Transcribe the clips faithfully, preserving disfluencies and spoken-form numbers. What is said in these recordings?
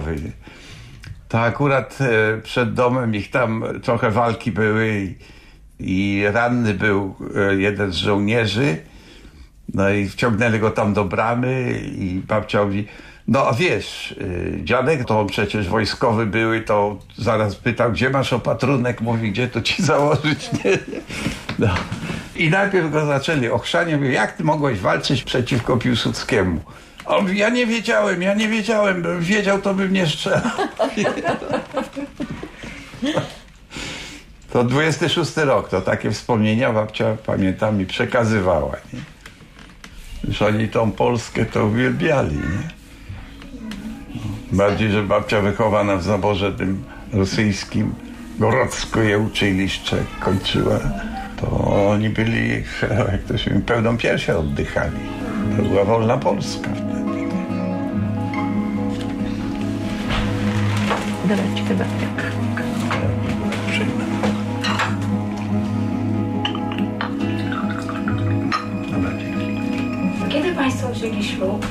wojskowy. To akurat przed domem ich tam trochę walki były i, i ranny był jeden z żołnierzy. No i wciągnęli go tam do bramy i babcia mówi, no a wiesz, dziadek to on przecież wojskowy były, to zaraz pytał, gdzie masz opatrunek? Mówi, gdzie to ci założyć? Nie? No. I najpierw go zaczęli ochrzanie, mówi, jak ty mogłeś walczyć przeciwko Piłsudskiemu? A on mówi, ja nie wiedziałem, ja nie wiedziałem, bym wiedział, to bym nie strzelał. To dwudziesty szósty rok, to takie wspomnienia babcia, pamiętam, mi przekazywała, nie? Że oni tą Polskę to uwielbiali, nie? Bardziej, że babcia wychowana w zaborze tym rosyjskim, Gorodzkie uczyliście kończyła, to oni byli, jak to się mówi, pełną piersią oddychali. To była wolna Polska wtedy. Dawać chyba. Kiedy państwo wzięli ślub?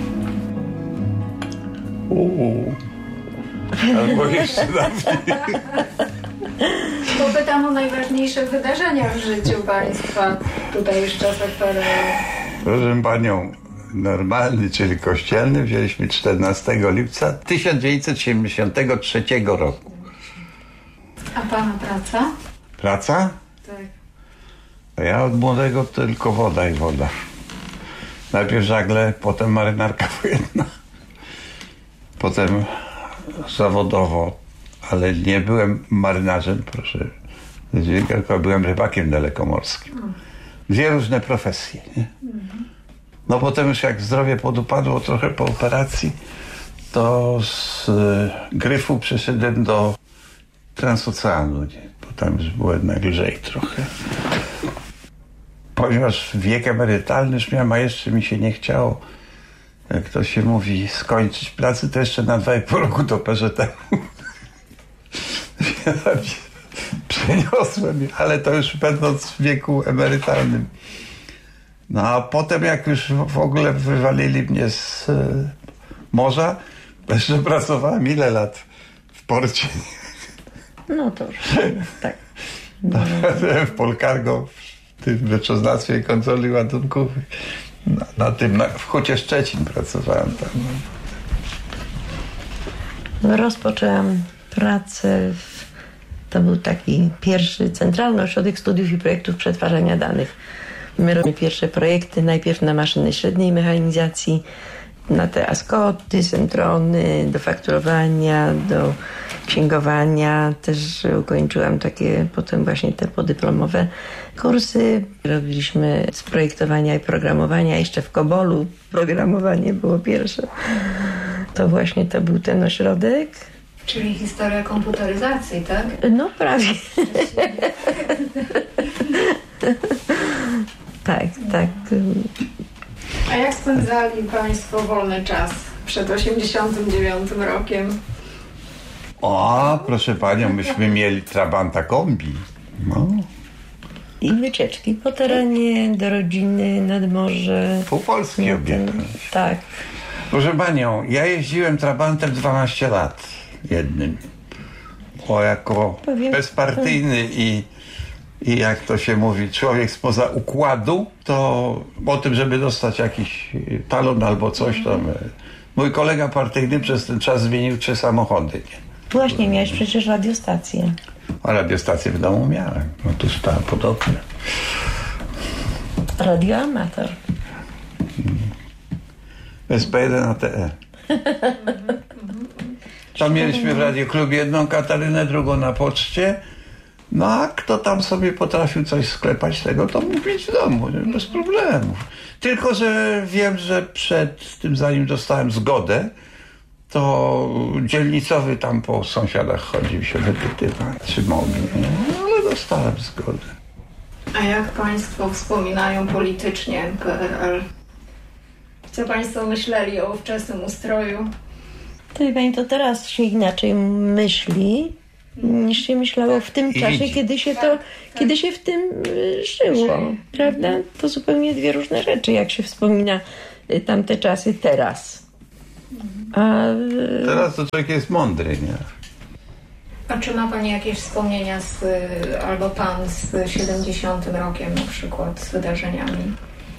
Uuu. Albo jeszcze dawniej. Bo pytam o najważniejsze wydarzenia w życiu państwa tutaj już w czasach P R L. Proszę panią, normalny, czyli kościelny, wzięliśmy czternastego lipca tysiąc dziewięćset siedemdziesiątego trzeciego roku. A pana praca? Praca? Tak. A ja od młodego tylko woda i woda. Najpierw żagle, potem marynarka wojenna. Potem zawodowo, ale nie byłem marynarzem, proszę, tylko byłem rybakiem dalekomorskim. Dwie różne profesje, nie? No potem już jak zdrowie podupadło trochę po operacji, to z y, Gryfu przeszedłem do Transoceanu, nie? Bo tam już było jednak lżej trochę. Ponieważ wiek emerytalny już miałem, a jeszcze mi się nie chciało, jak to się mówi, skończyć pracy, to jeszcze na dwa i pół roku do P Z M-u. Przeniosłem, ale to już będąc w wieku emerytalnym. No a potem jak już w ogóle wywalili mnie z y, morza, jeszcze pracowałem ile lat w porcie. No to już, tak. No, w Polcargo, w tym rzeczoznawstwie kontroli ładunków. Na, na tym, na, w Hucie Szczecin pracowałem tam. Rozpoczęłam pracę, w, to był taki pierwszy Centralny Ośrodek Studiów i Projektów Przetwarzania Danych. My robimy pierwsze projekty, najpierw na maszyny średniej mechanizacji, na te askoty, centrony, do fakturowania, do księgowania. Też ukończyłam takie potem właśnie te podyplomowe kursy. Robiliśmy z projektowania i programowania jeszcze w Kobolu. Programowanie było pierwsze. To właśnie to był ten ośrodek. Czyli historia komputeryzacji, tak? No prawie. Tak, tak. A jak spędzali państwo wolny czas przed osiemdziesiątym dziewiątym rokiem? O, proszę panią, myśmy mieli Trabanta kombi. No. I wycieczki po terenie, do rodziny, nad morze. Pół Polski obiecałem. Tak. Proszę panią, ja jeździłem Trabantem dwanaście lat jednym. Bo jako Powiem, bezpartyjny i, i jak to się mówi, człowiek spoza układu, to o tym, żeby dostać jakiś talon albo coś tam. Mój kolega partyjny przez ten czas zmienił trzy samochody. Nie? Właśnie, miałeś przecież radiostację. A radiostację w domu miałem. No tu stałem pod oknem. Radioamator. S P jeden A T E. Tam mieliśmy w radioklubie jedną Katarynę, drugą na poczcie. No a kto tam sobie potrafił coś sklepać tego, to mógł mieć w domu, nie? Bez problemów. Tylko że wiem, że przed tym, zanim dostałem zgodę, to dzielnicowy tam po sąsiadach chodził się wypytywać, czy mogli. No ale dostałem zgodę. A jak państwo wspominają politycznie P R L? Co państwo myśleli o ówczesnym ustroju? To wie pani, to teraz się inaczej myśli, niż się myślało w tym I czasie, widzi. kiedy się to, kiedy się w tym y, żyło, prawda? To zupełnie dwie różne rzeczy, jak się wspomina y, tamte czasy teraz. A, Teraz to człowiek jest mądry, nie? A czy ma Pani jakieś wspomnienia z, albo Pan z siedemdziesiątym rokiem na przykład, z wydarzeniami?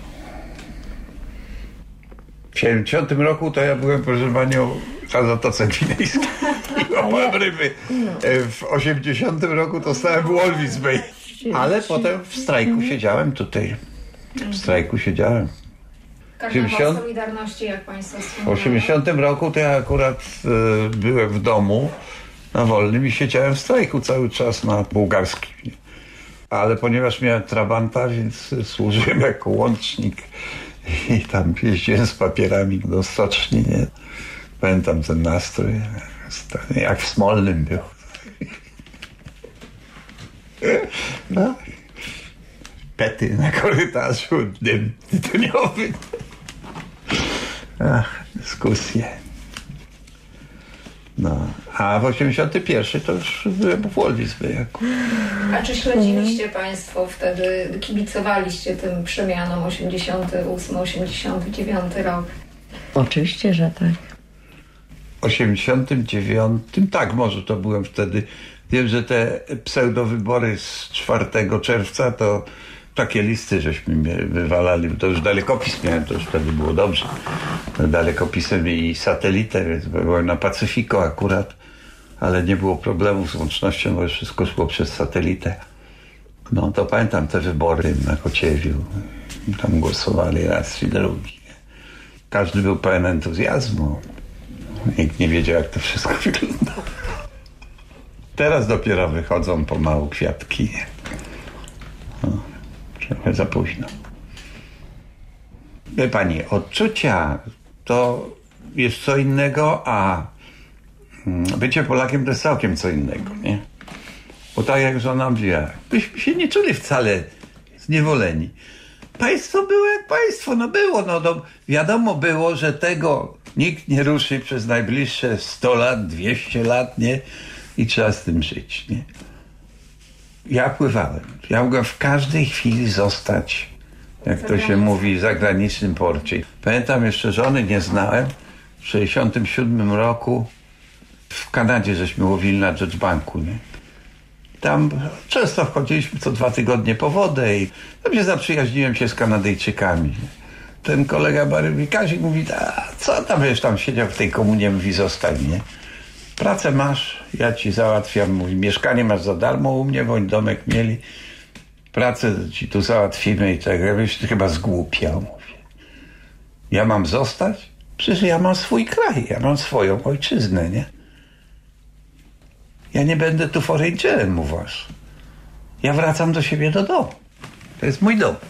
W siedemdziesiątym roku to ja byłem, proszę Panią, na Zatoce Gwinejskiej i łapałem ryby. W osiemdziesiątym roku to stałem w Walvis Bay. Ale potem w strajku siedziałem tutaj. W strajku siedziałem. Karnawał Solidarności, jak Państwo W wspomniają. osiemdziesiątym roku to ja akurat e, byłem w domu na wolnym i siedziałem w strajku cały czas na bułgarskim. Ale ponieważ miałem trabanta, więc służyłem jako łącznik i tam jeździłem z papierami do stoczni, nie? Pamiętam ten nastrój, jak w Smolnym był. No. Pety na korytarzu, dym tytoniowy. Ach, dyskusje. No, a w osiemdziesiątym pierwszym to już byłem w Walvis Bay. A czy śledziliście Państwo wtedy, kibicowaliście tym przemianom osiemdziesiąty ósmy osiemdziesiąty dziewiąty rok? oczywiście, że tak. W osiemdziesiątym dziewiątym, tak, może to byłem wtedy. Wiem, że te pseudowybory z czwartego czerwca to takie listy żeśmy wywalali. To już dalekopis miałem, to już wtedy było dobrze. Dalekopisem i satelitę, więc byłem na Pacyfiku akurat, ale nie było problemu z łącznością, bo wszystko szło przez satelitę. No to pamiętam te wybory na Kociewiu. Tam głosowali raz i drugi. Każdy był pełen entuzjazmu. Nikt nie wiedział, jak to wszystko wygląda. Teraz dopiero wychodzą pomału kwiatki. No, trochę za późno. Wie pani, odczucia to jest co innego, a bycie Polakiem to jest całkiem co innego, nie? Bo tak jak żona mówiła, byśmy się nie czuli wcale zniewoleni. Państwo było jak państwo, no było, no to wiadomo było, że tego nikt nie ruszy przez najbliższe sto lat, dwieście lat, nie? I trzeba z tym żyć, nie? Ja pływałem. Ja mogłem w każdej chwili zostać, jak to się mówi, w zagranicznym porcie. Pamiętam jeszcze, żony nie znałem. W sześćdziesiątym siódmym roku w Kanadzie żeśmy łowili na Dutch Banku, nie? Tam często wchodziliśmy co dwa tygodnie po wodę i tam się zaprzyjaźniłem się z Kanadyjczykami. Ten kolega Bary Kazik mówi, a co tam, wiesz, tam siedział w tej komunie, mówi, zostań, nie? Pracę masz, ja ci załatwiam, mówi, mieszkanie masz za darmo u mnie, bo oni domek mieli. Pracę ci tu załatwimy i tak, ja byś chyba zgłupiał, mówi. Ja mam zostać? Przecież ja mam swój kraj, ja mam swoją ojczyznę, nie? Ja nie będę tu foreignerem u was. Ja wracam do siebie do domu. To jest mój dom.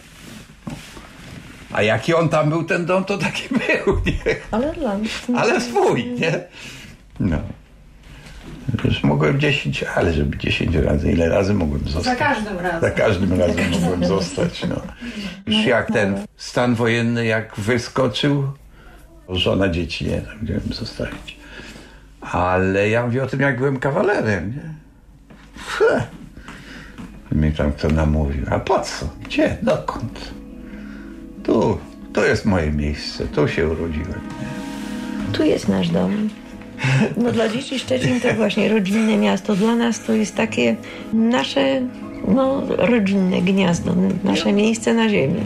A jaki on tam był, ten dom, to taki był, nie? Ale dla mnie. Ale swój, nie? No. Już mogłem dziesięć, ale żeby dziesięć razy, ile razy mogłem zostać? Za każdym razem. Za każdym razem mogłem zostać, no. Już jak ten stan wojenny, jak wyskoczył, żona, dzieci, nie, tam chciałem zostawić. Ale ja mówię o tym, jak byłem kawalerem, nie? Fuh. Mnie tam kto namówił. A po co? Gdzie? Dokąd? Tu, to jest moje miejsce. Tu się urodziłem, nie? Tu jest nasz dom. No dla dzieci Szczecin to właśnie rodzinne miasto. Dla nas to jest takie nasze, no, rodzinne gniazdo, nasze miejsce na ziemi.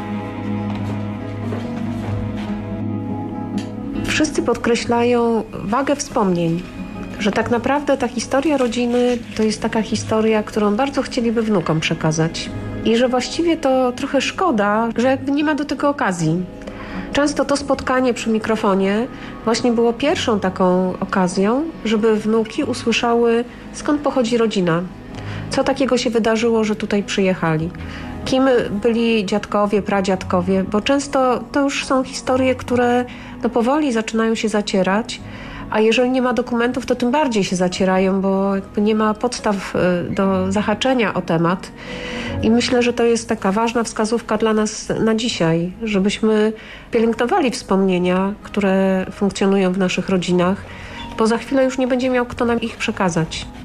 Wszyscy podkreślają wagę wspomnień, że tak naprawdę ta historia rodziny to jest taka historia, którą bardzo chcieliby wnukom przekazać. I że właściwie to trochę szkoda, że jakby nie ma do tego okazji. Często to spotkanie przy mikrofonie właśnie było pierwszą taką okazją, żeby wnuki usłyszały, skąd pochodzi rodzina. Co takiego się wydarzyło, że tutaj przyjechali. Kim byli dziadkowie, pradziadkowie, bo często to już są historie, które no powoli zaczynają się zacierać, a jeżeli nie ma dokumentów, to tym bardziej się zacierają, bo jakby nie ma podstaw do zahaczenia o temat. I myślę, że to jest taka ważna wskazówka dla nas na dzisiaj, żebyśmy pielęgnowali wspomnienia, które funkcjonują w naszych rodzinach, bo za chwilę już nie będzie miał kto nam ich przekazać.